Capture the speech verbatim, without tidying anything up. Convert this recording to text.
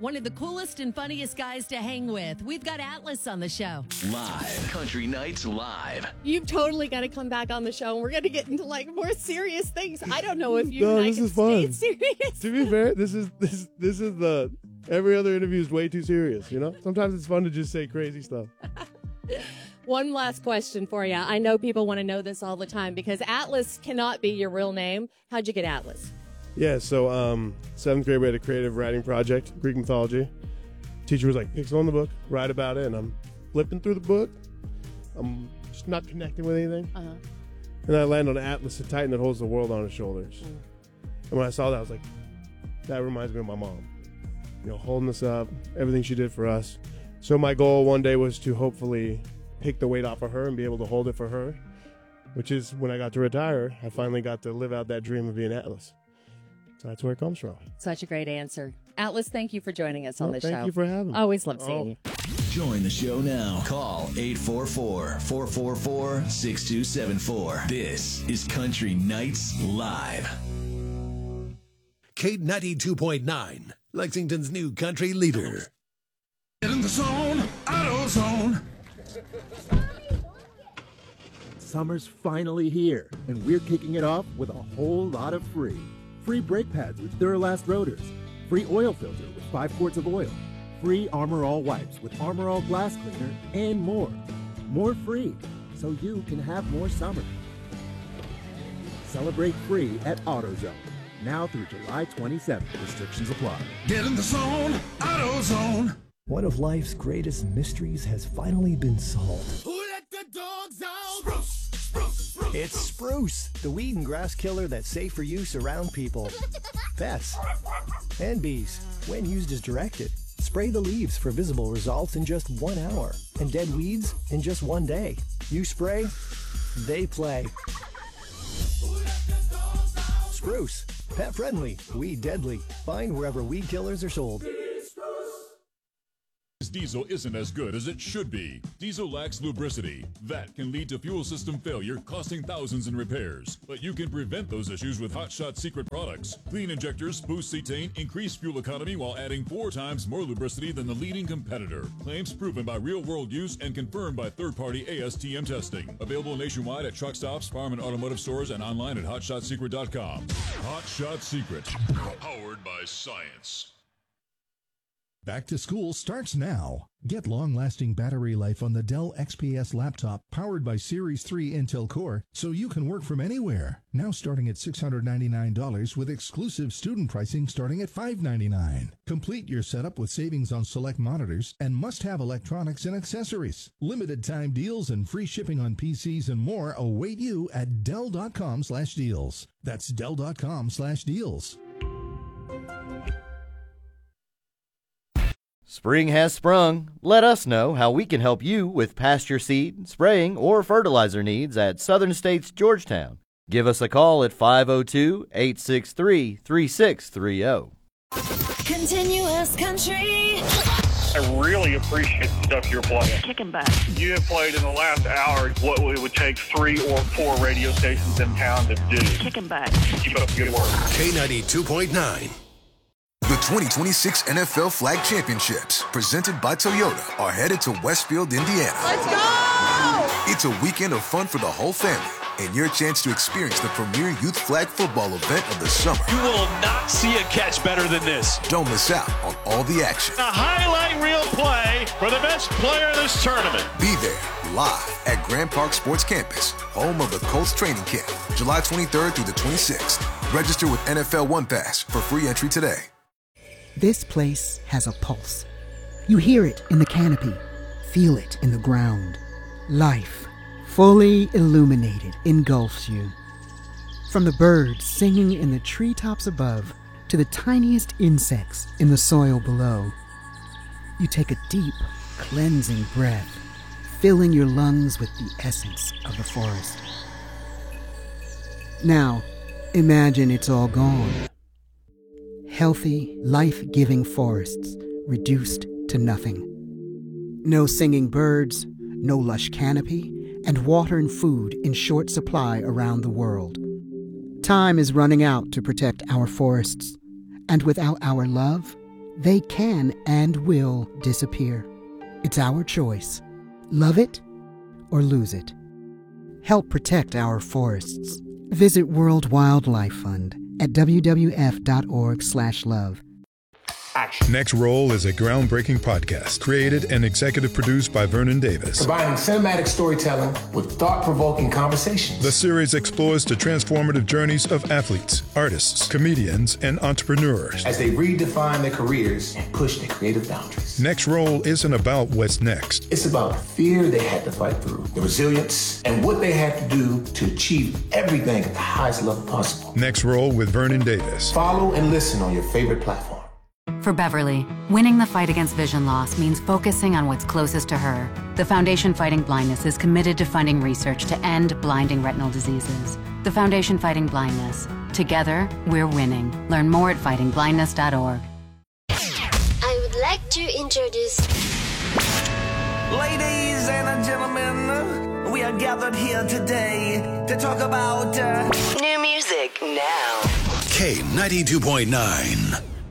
one of the coolest and funniest guys to hang with. We've got Atlas on the show. Live. Country Nights Live. You've totally got to come back on the show, and we're going to get into, like, more serious things. I don't know if you no, and I this can is fun. stay serious. To be fair, this is this this is the every other interview is way too serious, you know? Sometimes it's fun to just say crazy stuff. One last question for you. I know people want to know this all the time because Atlas cannot be your real name. How'd you get Atlas? Yeah, so um, seventh grade we had a creative writing project, Greek mythology. Teacher was like, pick someone in the book, write about it, and I'm flipping through the book. I'm just not connecting with anything. Uh-huh. And I land on Atlas, the titan that holds the world on his shoulders. Mm. And when I saw that, I was like, that reminds me of my mom. You know, holding us up, everything she did for us. So my goal one day was to hopefully take the weight off of her and be able to hold it for her, which is when I got to retire, I finally got to live out that dream of being Atlas. So that's where it comes from. Such a great answer. Atlas, thank you for joining us on Well, the thank show. you for having me. Always love seeing Oh. you. Join the show now. Call eight four four, four four four, six two seven four. This is Country Nights Live. K ninety-two point nine, Lexington's new country leader. Get in the zone, AutoZone. Summer's finally here, and we're kicking it off with a whole lot of free. Free brake pads with Duralast rotors. Free oil filter with five quarts of oil. Free Armor All wipes with Armor All glass cleaner, and more. More free, so you can have more summer. Celebrate free at AutoZone. Now through July twenty-seventh. Restrictions apply. Get in the zone, AutoZone. One of life's greatest mysteries has finally been solved. Who let the dogs out? Spruce, spruce, spruce. It's Spruce, the weed and grass killer that's safe for use around people, pets, and bees when used as directed. Spray the leaves for visible results in just one hour, and dead weeds in just one day. You spray, they play. Spruce, pet friendly, weed deadly. Find wherever weed killers are sold. Diesel isn't as good as it should be. Diesel lacks lubricity. That can lead to fuel system failure, costing thousands in repairs. But you can prevent those issues with Hot Shot Secret products. Clean injectors boost cetane, increase fuel economy while adding four times more lubricity than the leading competitor. Claims proven by real-world use and confirmed by third-party A S T M testing. Available nationwide at truck stops, farm and automotive stores, and online at hot shot secret dot com. Hot Shot Secret, powered by science. Back to school starts now. Get long-lasting battery life on the Dell X P S laptop powered by Series three Intel Core so you can work from anywhere. Now starting at six hundred ninety-nine dollars with exclusive student pricing starting at five hundred ninety-nine dollars. Complete your setup with savings on select monitors and must-have electronics and accessories. Limited time deals and free shipping on P Cs and more await you at Dell dot com slash deals. That's Dell dot com slash deals. Spring has sprung. Let us know how we can help you with pasture seed, spraying, or fertilizer needs at Southern States Georgetown. Give us a call at five oh two, eight six three, three six three oh. Continuous country. I really appreciate the stuff you're playing. Kicking back. You have played in the last hour what it would take three or four radio stations in town to do. Kicking back. Keep up the good work. K ninety-two point nine. The twenty twenty-six N F L Flag Championships, presented by Toyota, are headed to Westfield, Indiana. Let's go! It's a weekend of fun for the whole family, and your chance to experience the premier youth flag football event of the summer. You will not see a catch better than this. Don't miss out on all the action. A highlight reel play for the best player in this tournament. Be there, live at Grand Park Sports Campus, home of the Colts training camp, July twenty-third through the twenty-sixth. Register with N F L One Pass for free entry today. This place has a pulse. You hear it in the canopy, feel it in the ground. Life, fully illuminated, engulfs you. From the birds singing in the treetops above to the tiniest insects in the soil below, you take a deep, cleansing breath, filling your lungs with the essence of the forest. Now, imagine it's all gone. Healthy, life-giving forests reduced to nothing. No singing birds, no lush canopy, and water and food in short supply around the world. Time is running out to protect our forests, and without our love, they can and will disappear. It's our choice. Love it or lose it. Help protect our forests. Visit World Wildlife Fund at w w f dot org slash love. Next Roll is a groundbreaking podcast created and executive produced by Vernon Davis. Combining cinematic storytelling with thought-provoking conversations. The series explores the transformative journeys of athletes, artists, comedians, and entrepreneurs as they redefine their careers and push their creative boundaries. Next Roll isn't about what's next. It's about the fear they had to fight through, the resilience, and what they had to do to achieve everything at the highest level possible. Next Roll with Vernon Davis. Follow and listen on your favorite platform. For Beverly, winning the fight against vision loss means focusing on what's closest to her. The Foundation Fighting Blindness is committed to funding research to end blinding retinal diseases. The Foundation Fighting Blindness. Together, we're winning. Learn more at fighting blindness dot org. I would like to introduce... Ladies and gentlemen, we are gathered here today to talk about... Uh... New music now. K ninety-two point nine.